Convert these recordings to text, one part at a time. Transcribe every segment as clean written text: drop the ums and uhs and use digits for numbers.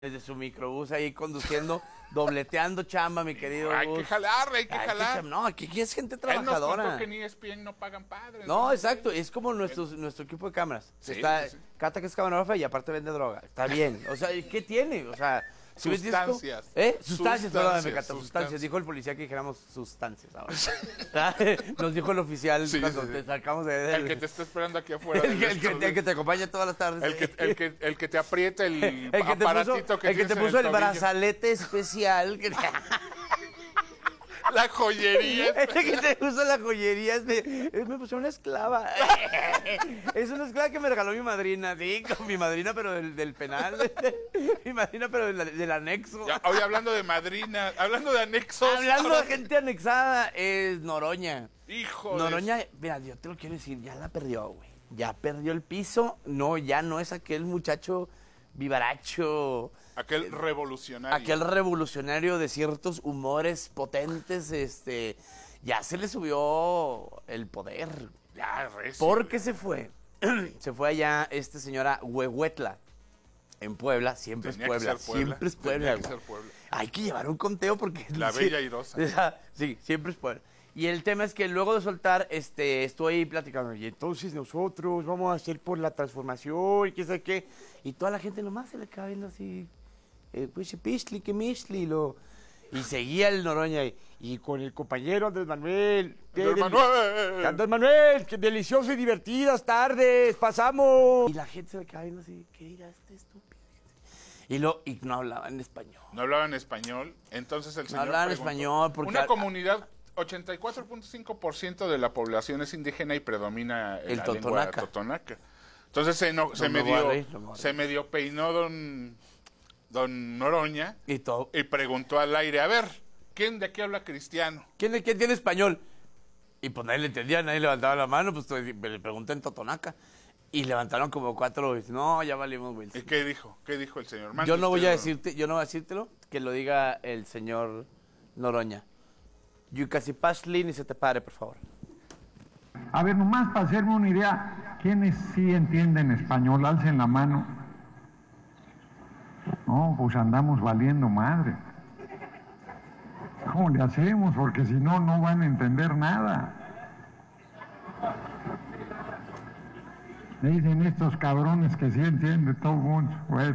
desde su microbús ahí conduciendo, dobleteando chamba, mi querido Hay Gus. que jalar, hay que jalar. No, aquí es gente Él nos trabajadora. contó que ni ESPN no pagan padres. No, exacto, es como nuestro equipo de cámaras. Sí, Está sí. Cata, que es camarógrafa, y aparte vende droga. Está bien. O sea, ¿qué tiene? O sea, ¿sí ves disco? Sustancias. Sustancias, perdóname, Cata, Sustancias. sustancias. Dijo el policía que dijéramos sustancias ahora. Nos dijo el oficial Sí, cuando sí, sí. te sacamos de... El que te está esperando aquí afuera. el que te acompaña todas las tardes. El que te aprieta el El que te puso, aparatito que el que te tienes en puso el tobillo. brazalete especial. La joyería. El que te puso la joyería. Me puso una esclava. Es una esclava que me regaló mi madrina. Sí, con mi madrina, pero del penal. Mi madrina, pero del anexo. Ya, hoy hablando de madrina, hablando de anexos. Hablando ahora- de gente anexada, es Noroña. Hijo Noroña, mira, yo te lo quiero decir, ya la perdió, güey. Ya perdió el piso. No, ya no es aquel muchacho vivaracho. Aquel revolucionario. Aquel revolucionario de ciertos humores potentes, ya se le subió el poder. Ya, recio. ¿Por qué se fue? Se fue allá señora Huehuetla, en Puebla. Siempre Tenía es que Puebla. ser Puebla. Siempre es Puebla. Tenía que güey. ser Puebla. Hay que llevar un conteo porque... La sí, bella airosa. Sí, siempre es Puebla. Y el tema es que luego de soltar, estoy platicando, y entonces nosotros vamos a hacer por la transformación, y qué sé qué, y toda la gente nomás se le acaba viendo así, pues, pishli, que mishli, y seguía el Noroña, y con el compañero Andrés Manuel. Andrés Manuel, qué delicioso y divertidas tardes, pasamos. Y la gente se le acaba viendo así, ¿qué dirá este estúpido? Y no hablaba en español. No hablaban español, entonces el señor hablaban preguntó, español porque- una comunidad, 84.5% de de la población es indígena y predomina El la totonaca. lengua totonaca. Entonces se medio peinó don Noroña Y todo. y preguntó al aire, a ver, ¿quién de aquí habla cristiano? ¿Quién tiene español? Y pues nadie le entendía, nadie levantaba la mano, pues le pregunté en totonaca. Y levantaron como 4 veces. No, ya valimos, güey. ¿Y qué dijo? ¿Qué dijo el señor? Yo no voy a decirte. yo no voy a decírtelo, que lo diga el señor Noroña. Yucasipashli, ni se te pare, por favor. A ver, nomás para hacerme una idea, ¿quiénes sí entienden español? Alcen la mano. No, pues andamos valiendo madre. ¿Cómo le hacemos? Porque si no, no van a entender nada. Le dicen estos cabrones que sí entienden todo el mundo. Pues,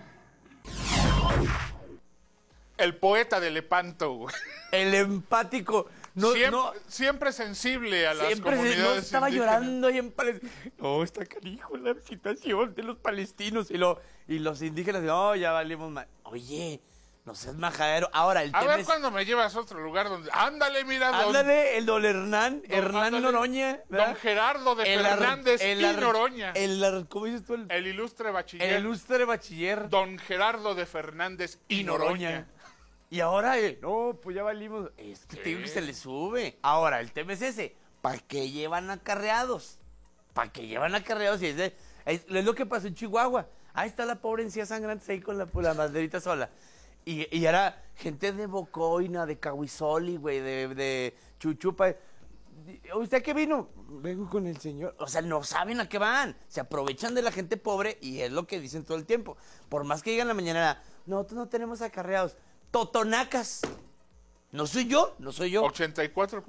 El poeta de Lepanto, güey. El empático. No, siempre sensible a las siempre comunidades no estaba indígenas. llorando ahí en Palestina. No, está canijo la situación de los palestinos. Y los indígenas, no, ya valimos mal. Oye, no seas majadero. Ahora, el A tema ver es... cuándo me llevas a otro lugar donde... Ándale, mira, Ándale, el don Hernán ándale, Noroña. ¿verdad? Don Gerardo de Fernández y Noroña. ¿Cómo dices tú? El ilustre bachiller. El ilustre bachiller. Don Gerardo de Fernández y Noroña. Y ahora, no, pues ya valimos. Es que te digo que se le sube. Ahora, el tema es ese. ¿Para qué llevan acarreados? ¿Para qué llevan acarreados? Y es lo que pasó en Chihuahua. Ahí está la pobre encía sangrante ahí con la banderita sola. Y era gente de Bocoina, de Cahuizoli, güey, de Chuchupa. ¿Usted a qué vino? Vengo con el señor. O sea, no saben a qué van. Se aprovechan de la gente pobre y es lo que dicen todo el tiempo. Por más que digan en la mañana, nosotros no tenemos acarreados. Totonacas. No soy yo. 84.5%.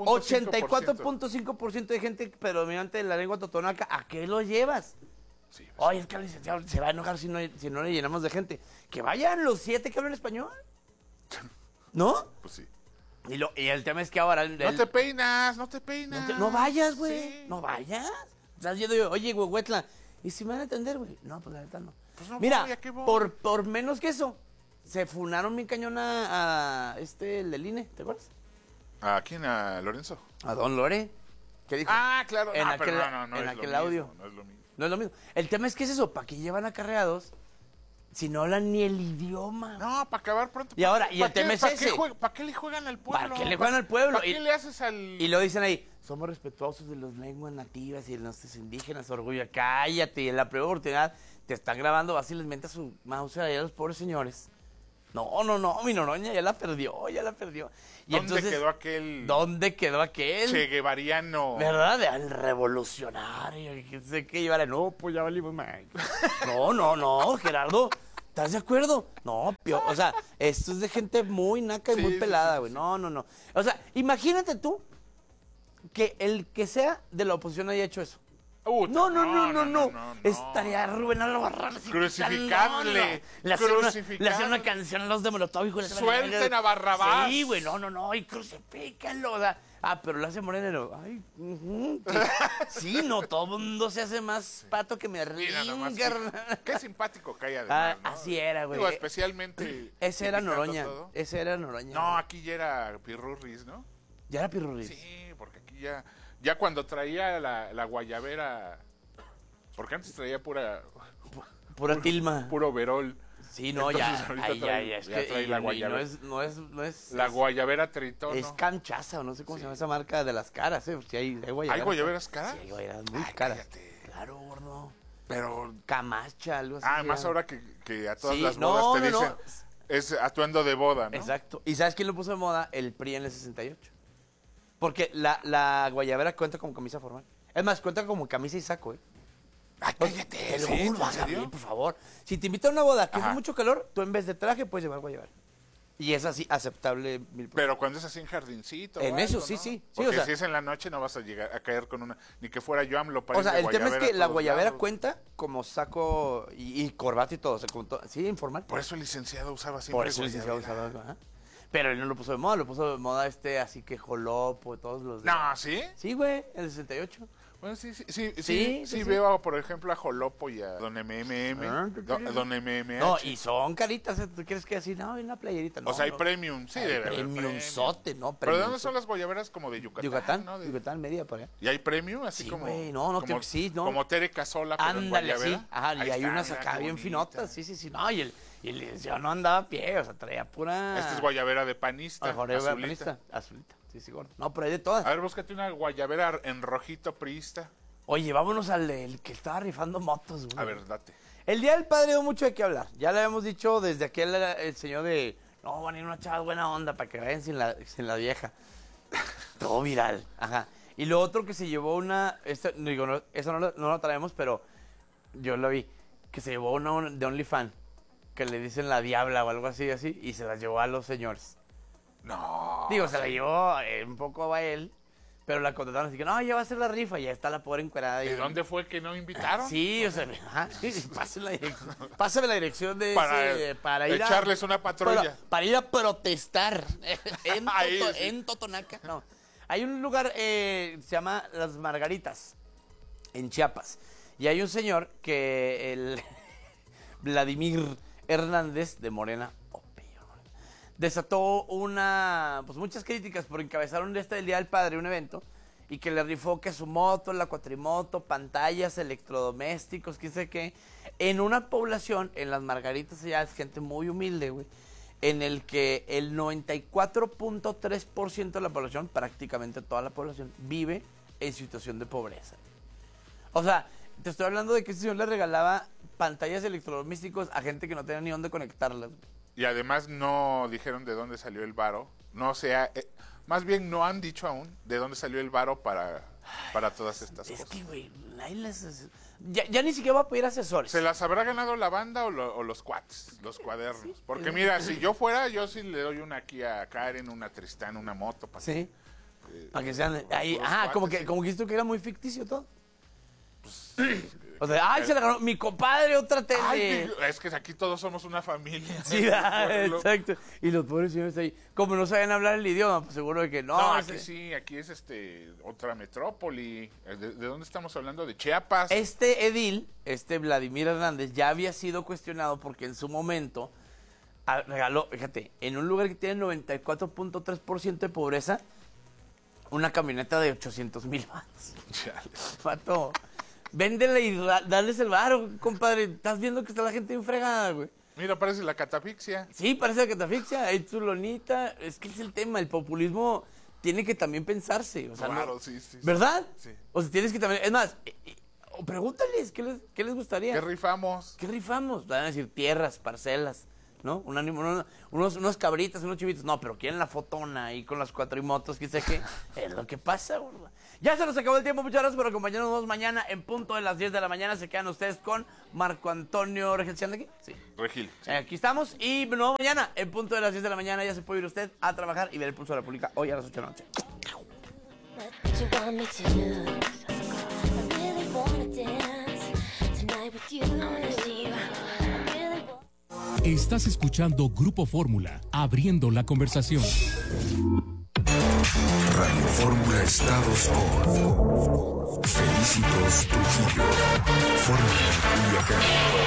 84.5% de gente predominante de la lengua totonaca. ¿A qué lo llevas? Sí, Oye, es que el licenciado se va a enojar si no le llenamos de gente. Que vayan los 7 que hablan español. ¿No? pues sí. Y el tema es que ahora... No te peinas. No vayas, güey. Sí. No vayas. Estás yendo yo, oye, güey, Huetla. ¿Y si me van a atender, güey? No, pues la neta no. Pues no Mira, voy, ¿a qué voy? por menos que eso, se funaron bien cañón a el del INE, ¿te acuerdas? ¿A quién? ¿A Lorenzo? A Don Lore. ¿Qué dijo? Ah, claro. En pero aquel- no en es lo aquel mismo, audio. No es lo mismo. No es lo mismo. El tema es que es eso, ¿para qué llevan acarreados si no hablan ni el idioma? No, para acabar pronto. Y ahora, y el tema es ese. ¿Para qué le juegan al pueblo? ¿Para qué le juegan al pueblo? ¿Para qué le haces al...? Y lo dicen ahí, somos respetuosos de las lenguas nativas y de nuestros indígenas, orgullo. Cállate, y en la primera oportunidad te están grabando, vas y les mentas su mouse a los pobres señores. No, mi Noroña ya la perdió. Y ¿Dónde entonces, quedó aquel ¿dónde quedó aquel? Che Guevariano? ¿Verdad? El revolucionario. Que sé que llevará. No, pues ya valimos mal. No, Gerardo. ¿Estás de acuerdo? No, o sea, esto es de gente muy naca y Sí, muy sí, pelada, sí, güey. sí. No. O sea, imagínate tú que el que sea de la oposición haya hecho eso. Puta, No. Estaría Rubén Albarrán así Crucificable. gritando, le hacen una canción a los de Molotov, hijo de la Suelten a Barrabás. Sí, güey, no, y crucifíquenlo. O sea, pero lo hace Moreno. Ay, sí, no, todo el mundo se hace más pato que me Mira nomás, ringa. qué simpático que hay además, ¿no? Así era, güey. Digo, especialmente... Ese era criticando Noroña. todo. Ese era Noroña. No, aquí ya era Pirurris, ¿no? Ya era Pirurris. Sí, porque aquí ya cuando traía la guayabera, porque antes traía Pura tilma. puro verol. Sí, no, Entonces, ya. ahorita Ay, trae- ya, es ya que trae y la no guayabera. no es. La guayabera tritono. Es canchaza, o no sé cómo se llama esa marca de las caras, ¿eh? Sí, hay guayaberas. ¿Hay guayaberas caras? Sí, hay guayaberas muy Ay, caras. cállate. Claro, gordo. Pero, Camacha, algo así. además ya. ahora que a todas Sí, las no, bodas te no, dicen, es atuendo de boda, ¿no? Exacto. ¿Y sabes quién lo puso de moda? El PRI en el 68. Porque la guayabera cuenta como camisa formal. Es más, cuenta como camisa y saco, ¿eh? Ay, cállate. Te lo ¿sí? juro, ¿En serio? Gabriel, por favor. Si te invitan a una boda que Ajá. hace mucho calor, tú en vez de traje puedes llevar guayabera. Y es así, aceptable. Pero cuando es así en jardincito. En o eso, algo, sí, ¿no? sí. Sí, Porque o sea- si es en la noche no vas a llegar a caer con una. Ni que fuera yo AMLO para O sea, ir de el tema es guayabera que a la todos guayabera lados. cuenta como saco y corbata y todo. O sea, como sí, informal. Por eso el licenciado usaba siempre Por eso el licenciado guayabera. usaba algo, ajá. Pero él no lo puso de moda, lo puso de moda así que Jolopo, todos los de... No, ¿sí? Sí, güey, el 68. Bueno, sí Sí. veo, por ejemplo, a Jolopo y a Don MMM. Ah, Don MMH. No, y son caritas, ¿tú quieres que así? No, una playerita, no. O sea, hay no. premium, sí, Hay debe haber premiumzote, ¿no? ¿Pero de dónde Premiumzote. son las guayaberas? Como de Yucatán, Yucatán, ¿no? Yucatán, media por allá. ¿Y hay premium? Así Sí, como... güey, no, como, creo que sí, ¿no? Como Tere Casola, pero en Ándale, sí. guayabera. Ajá, y Ahí hay está, unas mira, acá qué bien bonita. finotas, sí. No, y el licenciado no andaba a pie, o sea, traía pura... Esta es guayabera de panista, Mejor azulita. azulita, sí, gordo. No, pero hay de todas. A ver, búscate una guayabera en rojito priista. Oye, vámonos al que estaba rifando motos, güey. A ver, date. El Día del Padre dio mucho de qué hablar. Ya le habíamos dicho desde aquel el señor de... No, van a ir unas chavas buena onda para que vayan sin la vieja. Todo viral. Ajá. Y lo otro que se llevó una... eso no lo traemos, pero yo lo vi. Que se llevó una de OnlyFans. Que le dicen la diabla o algo así, y se la llevó a los señores. No. Digo, se la llevó un poco a él, pero la contrataron así que, no, ya va a ser la rifa, ya está la pobre encuerada. ¿De dónde fue que no invitaron? Sí, o sea, ajá, pásame la dirección de para ir echarles una patrulla. para ir a protestar Ahí, sí. en Totonaca. No. Hay un lugar, se llama Las Margaritas, en Chiapas. Y hay un señor que el Vladimir Hernández de Morena desató muchas críticas por encabezar del Día del Padre, un evento, y que le rifó que su moto, la cuatrimoto, pantallas, electrodomésticos, quién sé qué, en una población, en Las Margaritas, allá es gente muy humilde, güey, en el que el 94.3% de la población, prácticamente toda la población, vive en situación de pobreza. O sea, te estoy hablando de que ese señor le regalaba pantallas electrodomésticos a gente que no tenía ni dónde conectarlas. Y además no dijeron de dónde salió el varo. No sea, más bien no han dicho aún de dónde salió el varo para todas estas Es cosas. que, güey, ya ni siquiera va a pedir asesores. ¿Se las habrá ganado la banda o los cuates, los cuadernos? Porque mira, si yo fuera, yo sí le doy una aquí a Karen, una a Tristán, una moto. Para Sí. Para que sean ahí. los Ah, cuates, sí. como que esto que era muy ficticio todo. O sea, ay, se la ganó mi compadre, otra tele. Ay, es que aquí todos somos una familia. Sí, exacto. Y los pobres señores ahí, como no saben hablar el idioma, pues seguro de que no. No, aquí sí, aquí es otra metrópoli. ¿De dónde estamos hablando? De Chiapas. Este edil, Vladimir Hernández, ya había sido cuestionado porque en su momento regaló, fíjate, en un lugar que tiene 94.3% de pobreza, una camioneta de 800,000 baros. Chale. Pato, véndela y dales el varo, compadre. Estás viendo que está la gente bien fregada, güey. Mira, parece la catafixia. Sí, parece que te asfixia. Hay tu lonita. Es que es el tema. El populismo tiene que también pensarse. O sea, Claro, no- sí, sí. ¿verdad? Sí. O sea, tienes que también... Es más, o pregúntales, ¿qué les gustaría? ¿Qué rifamos? ¿Qué rifamos? Van a decir tierras, parcelas, ¿no? Unos cabritas, unos chivitos. No, pero quieren la fotona ahí con las cuatrimotos, que sé qué. Es lo que pasa, gordo. Ya se nos acabó el tiempo. Muchas gracias por acompañarnos mañana en punto de las 10 de la mañana. Se quedan ustedes con Marco Antonio Regil. ¿Se anda aquí? Sí. Regil. Sí. Aquí estamos. Y no, mañana en punto de las 10 de la mañana ya se puede ir usted a trabajar y ver el Pulso de la República hoy a las 8 de la noche. Estás escuchando Grupo Fórmula, abriendo la conversación. Radio Fórmula Estados con Felicitos Trujillo, Fórmula Culiacán.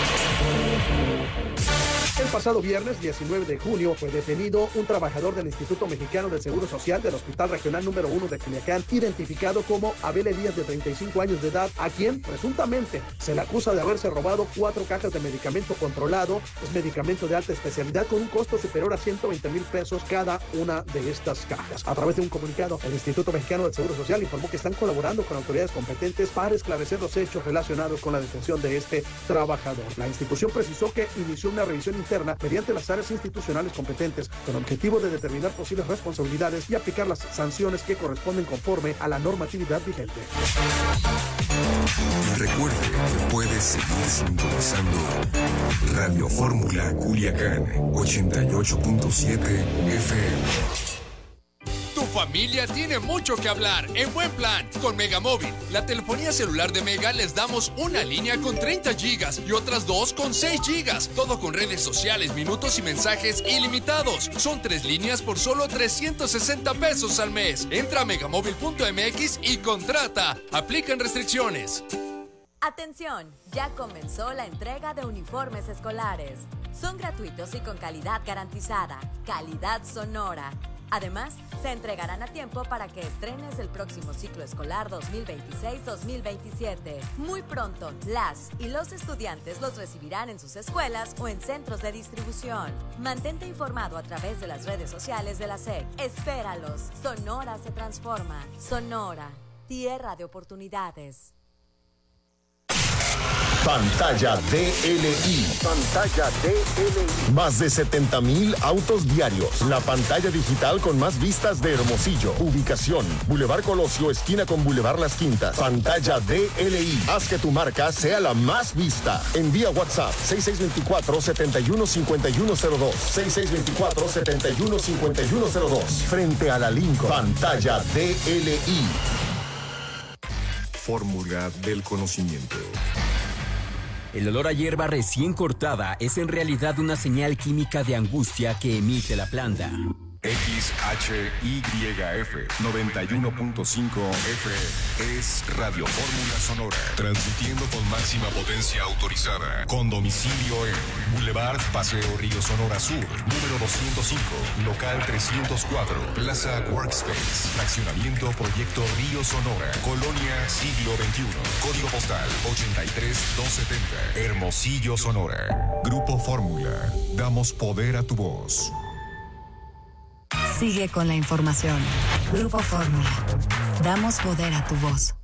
El pasado viernes 19 de junio fue detenido un trabajador del Instituto Mexicano del Seguro Social del Hospital Regional número 1 de Culiacán, identificado como Abel Elías, de 35 años de edad, a quien presuntamente se le acusa de haberse robado 4 cajas de medicamento controlado, es medicamento de alta especialidad con un costo superior a 120,000 pesos cada una de estas cajas. A través de un comunicado, el Instituto Mexicano del Seguro Social informó que están colaborando con autoridades competentes para esclarecer los hechos relacionados con la detención de este trabajador. La institución precisó que inició una revisión interna mediante las áreas institucionales competentes con el objetivo de determinar posibles responsabilidades y aplicar las sanciones que corresponden conforme a la normatividad vigente. Y recuerde que puede seguir sintonizando Radio Fórmula Culiacán 88.7 FM. Tu familia tiene mucho que hablar en Buen Plan con Megamóvil. La telefonía celular de Mega les damos una línea con 30 gigas y otras 2 con 6 gigas. Todo con redes sociales, minutos y mensajes ilimitados. Son 3 líneas por solo 360 pesos al mes. Entra a megamóvil.mx y contrata. Aplican restricciones. Atención, ya comenzó la entrega de uniformes escolares. Son gratuitos y con calidad garantizada. Calidad Sonora. Además, se entregarán a tiempo para que estrenes el próximo ciclo escolar 2026-2027. Muy pronto, las y los estudiantes los recibirán en sus escuelas o en centros de distribución. Mantente informado a través de las redes sociales de la SEC. Espéralos. Sonora se transforma. Sonora, tierra de oportunidades. Pantalla DLI. Pantalla DLI. Más de 70,000 autos diarios. La pantalla digital con más vistas de Hermosillo. Ubicación: Boulevard Colosio, esquina con Boulevard Las Quintas. Pantalla DLI. Haz que tu marca sea la más vista. Envía WhatsApp 6624-715102. 6624-715102. Frente a la Lincoln. Pantalla DLI. Fórmula del conocimiento. El olor a hierba recién cortada es en realidad una señal química de angustia que emite la planta. XHYF 91.5 FM es Radio Fórmula Sonora, transmitiendo con máxima potencia autorizada, con domicilio en Boulevard Paseo Río Sonora Sur, número 205, local 304, Plaza Workspace, fraccionamiento Proyecto Río Sonora, Colonia Siglo XXI, código postal 83270, Hermosillo, Sonora. Grupo Fórmula, damos poder a tu voz. Sigue con la información. Grupo Fórmula. Damos poder a tu voz.